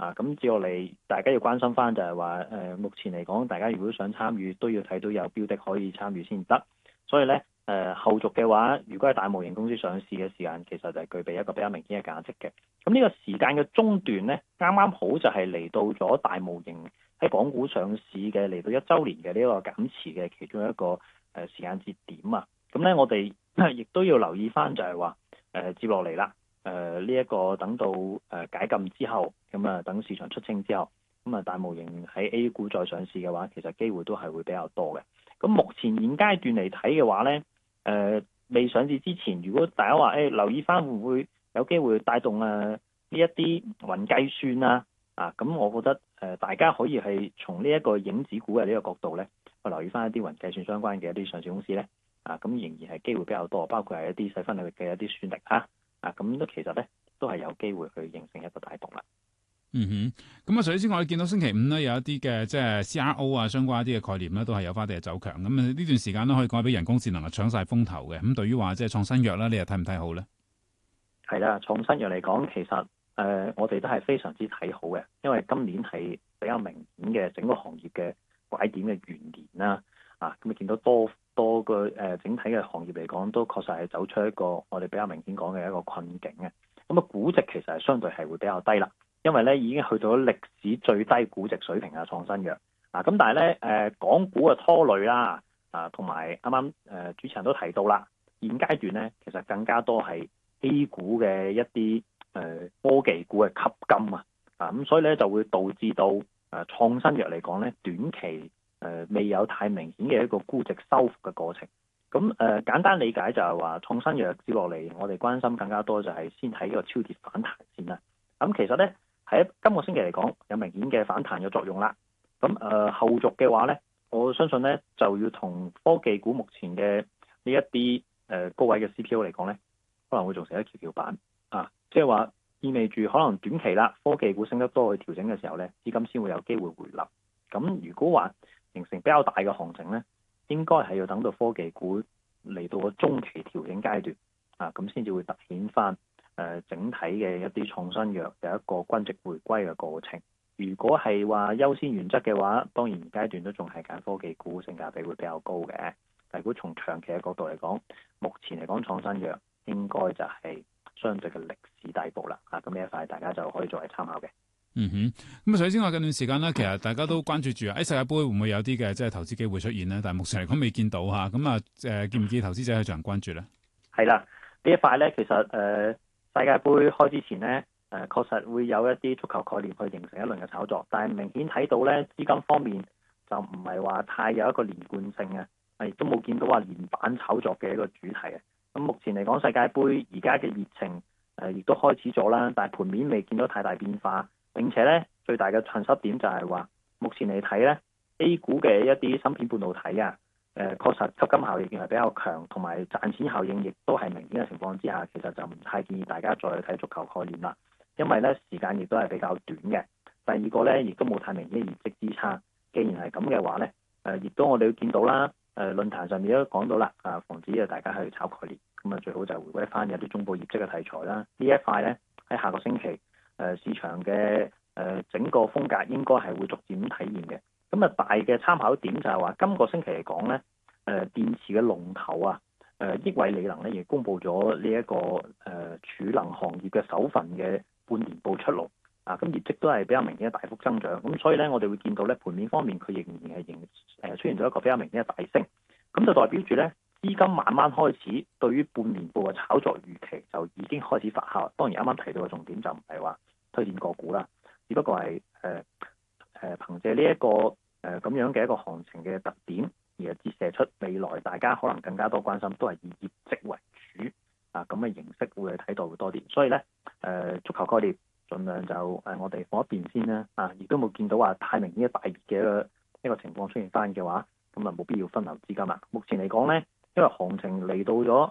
咁接落嚟大家要關心翻就係話目前嚟講，大家如果想參與都要睇到有標的可以參與先得。所以咧後續嘅話，如果係大模型公司上市嘅時間，其實就係具備一個比較明顯嘅價值嘅。咁呢個時間嘅中段咧，啱啱好就係嚟到咗大模型喺港股上市嘅嚟到1週年嘅呢個減持嘅其中一個時間節點啊。咁咧我哋亦都要留意翻就係話接落嚟啦。呢一個等到解禁之後，咁等市場出清之後，咁大模型喺 A 股再上市嘅話，其實機會都係會比較多嘅。咁目前現階段嚟睇嘅話咧，未上市之前，如果大家話留意翻會唔會有機會帶動呢一啲雲計算咁我覺得大家可以係從呢一個影子股嘅呢個角度咧，去留意翻一啲雲計算相關嘅一啲上市公司咧，咁仍然係機會比較多，包括係一啲細分領域嘅一啲算力咁都其實咧都係有機會去形成一個帶動啦。 咁除此之外，你見到星期五咧有一啲嘅即係 CRO 相關一啲嘅概念咧，都係有翻啲嘅走強。咁呢段時間都可以講俾人工智能搶晒風頭嘅。咁對於話即係創新藥啦，你又睇唔睇好咧？ 係啦，創新藥嚟講，其實我哋都係非常之睇好嘅，因為今年係比較明顯嘅整個行業嘅拐點嘅元年啦。咁你見到多個整體嘅行業嚟講，都確實係走出一個我哋比較明顯講嘅一個困境嘅。咁估值其實係相對係會比較低啦，因為咧已經去到咗歷史最低估值水平啊，創新藥咁但係咧港股嘅拖累啦同埋啱啱主持人都提到啦，現階段咧其實更加多係 A 股嘅一啲科技股嘅吸金咁所以咧就會導致到創新藥嚟講咧短期未有太明顯嘅一個估值收復嘅過程。咁簡單理解就係話創新藥接落嚟，我哋關心更加多就係先睇呢個超跌反彈先啦。咁其實咧喺今個星期嚟講有明顯嘅反彈嘅作用啦。咁後續嘅話咧，我相信咧就要同科技股目前嘅呢一啲高位嘅 CPO 嚟講咧，可能會造成一蹺蹺板即係話意味住可能短期啦，科技股升得多去調整嘅時候咧，資金先會有機會回流。咁如果話形成比較大嘅行情咧，應該係要等到科技股嚟到個中期調整階段咁先至會凸顯翻整體嘅一啲創新藥有一個均值回歸嘅過程。如果係話優先原則嘅話，當然階段都仲係揀科技股，性價比會比較高嘅。但如果從長期嘅角度嚟講，目前嚟講創新藥應該就係相對嘅歷史底部啦。咁呢一塊大家就可以作為參考嘅。 咁除此之外，近段時間咧，其實大家都關注住世界盃會唔會有啲嘅即係投資機會出現咧？但係目前嚟講未見到咁建唔建議投資者去進行關注咧？ 係啦，呢一塊咧其實世界盃開之前咧確實會有一啲足球概念去形成一輪嘅炒作，但係明顯睇到咧資金方面就唔係話太有一個連貫性亦都冇見到話連板炒作嘅一個主題嘅。咁目前嚟講，世界盃而家嘅熱情亦都開始咗啦，但係盤面未見到太大變化。並且咧，最大嘅困失點就係話，目前嚟睇咧 ，A 股嘅一啲芯片半導體確實吸金效應係比較強，同埋賺錢效應亦都係明顯嘅情況之下，其實就唔太建議大家再去睇足球概念啦，因為咧時間亦都係比較短嘅。第二個咧，亦都冇太明顯嘅業績支撐。既然係咁嘅話咧，亦都我哋都見到啦，論壇上面都講到啦，防止大家去炒概念，咁最好就回歸翻有啲中部業績嘅題材啦。呢一塊咧喺下個星期。市場嘅整個風格應該係會逐漸體現嘅。咁大嘅參考點就係話，今個星期嚟講咧，電池嘅龍頭億偉理能咧亦公布咗呢一個儲能行業嘅首份嘅半年報出爐咁業績都係比較明顯嘅大幅增長。咁所以咧，我哋會見到咧盤面方面佢仍然係出現咗一個比較明顯嘅大升。咁就代表住咧資金慢慢開始對於半年報嘅炒作預期就已經開始發酵。當然啱啱提到嘅重點就唔係話推薦個股啦，只不過係憑借呢一個咁樣嘅一個行情嘅特點，而係折射出未來大家可能更加多關心都係以業績為主咁嘅形式會去睇到會多啲。所以咧足球概念盡量就我哋放一邊先啦亦都冇見到話太明顯嘅大熱嘅一個情況出現翻嘅話，咁冇必要分流資金啦。目前嚟講咧，因為行情嚟到咗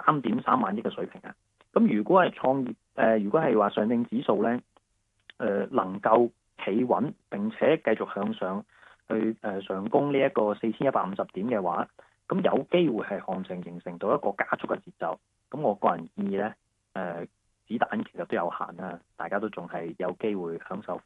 3.3萬億嘅水平咁如果係創業如果係話上證指數咧能夠企穩並且繼續向上去上攻呢一個4150點嘅話，咁有機會係行情形成到一個加速嘅節奏。咁我個人建議咧子彈其實都有限啦，大家都仲係有機會享受